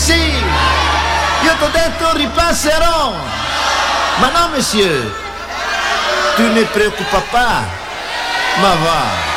sì, io t'ho detto ripasserò. Ma no, monsieur, tu ne preoccupa pas. Ma va.